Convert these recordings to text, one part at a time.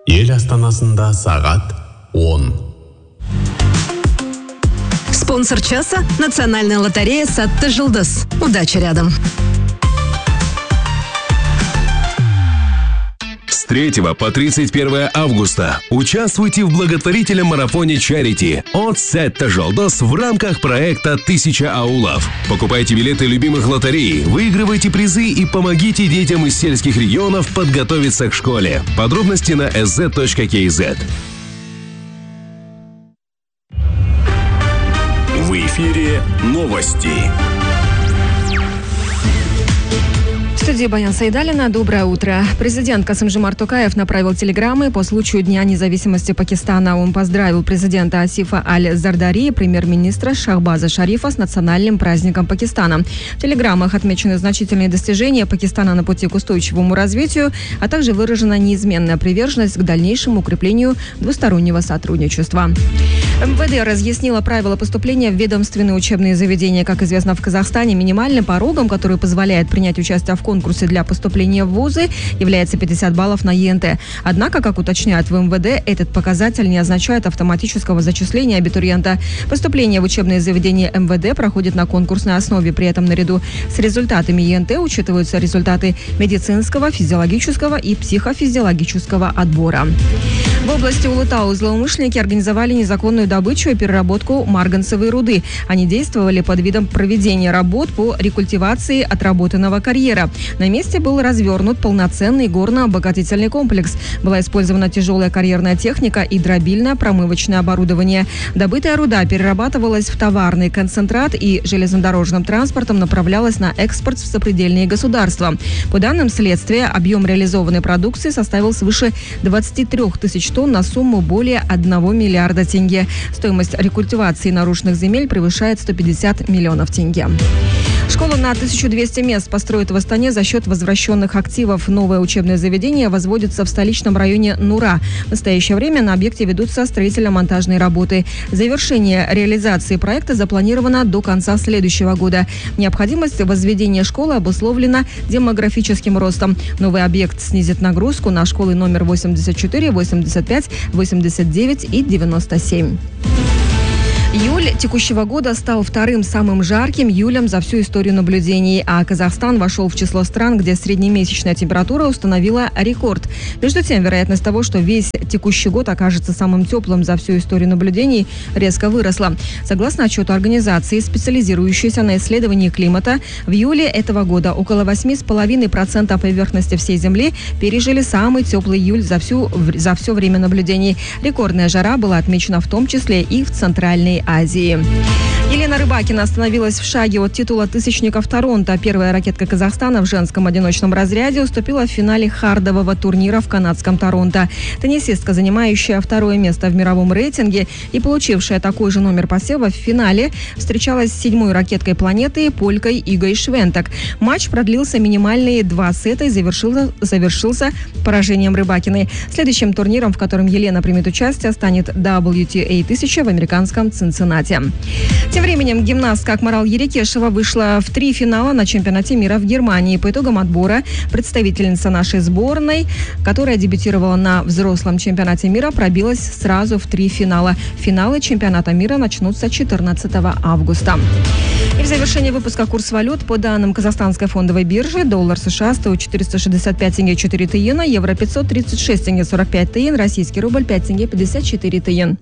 Ел астанасында сағат 10. Спонсор часа – национальная лотерея «Сатты Жылдыз». Удачи рядом. С 3 по 31 августа участвуйте в благотворительном марафоне «Чарити» от «Сатты Жылдыз» в рамках проекта «1000 аулов». Покупайте билеты любимых лотерей, выигрывайте призы и помогите детям из сельских регионов подготовиться к школе. Подробности на sz.kz. В эфире новости. В студии Баян Сайдалина. Доброе утро. Президент Касым-Жомарт Токаев направил телеграммы по случаю Дня независимости Пакистана. Он поздравил президента Асифа Аль-Зардари и премьер-министра Шахбаза Шарифа с национальным праздником Пакистана. В телеграммах отмечены значительные достижения Пакистана на пути к устойчивому развитию, а также выражена неизменная приверженность к дальнейшему укреплению двустороннего сотрудничества. МВД разъяснило правила поступления в ведомственные учебные заведения. Как известно, в Казахстане минимальным порогом, который позволяет принять участие в конкурсе для поступления в вузы, является 50 баллов на ЕНТ. Однако, как уточняют в МВД, этот показатель не означает автоматического зачисления абитуриента. Поступление в учебные заведения МВД проходит на конкурсной основе. При этом наряду с результатами ЕНТ учитываются результаты медицинского, физиологического и психофизиологического отбора. В области Улытау злоумышленники организовали незаконную добычу и переработку марганцевой руды. Они действовали под видом проведения работ по рекультивации отработанного карьера. На месте был развернут полноценный горно-обогатительный комплекс. Была использована тяжелая карьерная техника и дробильное промывочное оборудование. Добытая руда перерабатывалась в товарный концентрат и железнодорожным транспортом направлялась на экспорт в сопредельные государства. По данным следствия, объем реализованной продукции составил свыше 23 тысяч тонн на сумму более 1 миллиарда тенге. Стоимость рекультивации нарушенных земель превышает 150 миллионов тенге. Школу на 1200 мест построят в Астане за счет возвращенных активов. Новое учебное заведение возводится в столичном районе Нура. В настоящее время на объекте ведутся строительно-монтажные работы. Завершение реализации проекта запланировано до конца следующего года. Необходимость возведения школы обусловлена демографическим ростом. Новый объект снизит нагрузку на школы номер 84, 85, 89 и 97. Июль текущего года стал вторым самым жарким июлем за всю историю наблюдений, а Казахстан вошел в число стран, где среднемесячная температура установила рекорд. Между тем, вероятность того, что весь текущий год окажется самым теплым за всю историю наблюдений, резко выросла. Согласно отчету организации, специализирующейся на исследовании климата, в июле этого года около 8,5% поверхности всей Земли пережили самый теплый июль за все время наблюдений. Рекордная жара была отмечена в том числе и в Центральной Азии. Елена Рыбакина остановилась в шаге от титула тысячников Торонто. Первая ракетка Казахстана в женском одиночном разряде уступила в финале хардового турнира в канадском Торонто. Теннисистка, занимающая второе место в мировом рейтинге и получившая такой же номер посева в финале, встречалась с седьмой ракеткой планеты, полькой Игой Швентек. Матч продлился минимальные 2 сета и завершился поражением Рыбакиной. Следующим турниром, в котором Елена примет участие, станет WTA 1000 в американском Цинциннати. Тем временем гимнастка Акмарал Ерекешева вышла в 3 финала на чемпионате мира в Германии. По итогам отбора представительница нашей сборной, которая дебютировала на взрослом чемпионате мира, пробилась сразу в 3 финала. Финалы чемпионата мира начнутся 14 августа. И в завершение выпуска курс валют. По данным Казахстанской фондовой биржи, доллар США стоит 465 тенге 4 тиена, евро 536 тенге 45 тиен, российский рубль 5 тенге 54 тиен.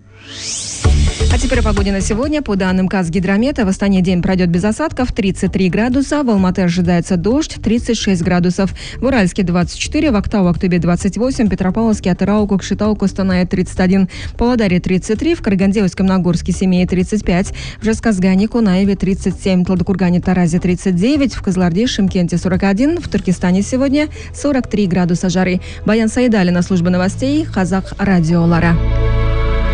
А теперь о погоде на сегодня. По данным Казгидромета, в Астане день пройдет без осадков, 33 градуса. В Алматы ожидается дождь, 36 градусов. В Уральске 24, в Актау, Актубе 28, Петропавловске, Атырау, Кокшетау, Костанае 31, Павлодаре 33, в Караганде, Усть-Камногорске, Семее 35, в Жезказгане, Кунаеве 37, в Талдыкургане, Таразе 39, в Кызылорде, Шымкенте 41, в Туркестане сегодня 43 градуса жары. Баян Сайдалина, служба новостей, Казах радиолара.